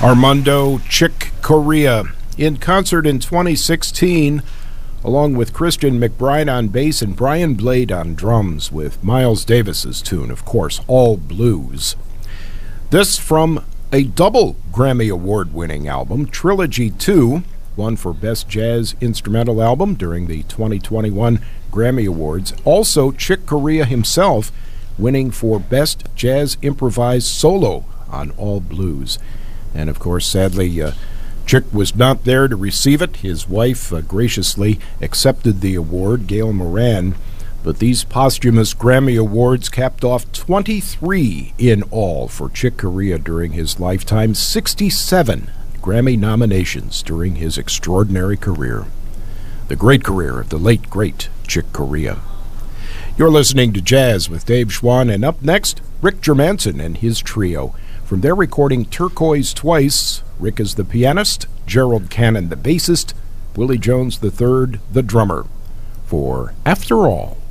Armando Chick Corea in concert in 2016, along with Christian McBride on bass and Brian Blade on drums, with Miles Davis's tune, of course, All Blues. This from a double Grammy Award-winning album, Trilogy 2, won for Best Jazz Instrumental Album during the 2021 Grammy Awards. Also, Chick Corea himself winning for Best Jazz Improvised Solo on All Blues. And of course, sadly, Chick was not there to receive it. His wife graciously accepted the award, Gail Moran. But these posthumous Grammy Awards capped off 23 in all for Chick Corea during his lifetime, 67 Grammy nominations during his extraordinary career. The great career of the late, great Chick Corea. You're listening to Jazz with Dave Schwann, and up next, Rick Germanson and his trio. From their recording Turquoise Twice, Rick is the pianist, Gerald Cannon the bassist, Willie Jones III the drummer, for After All.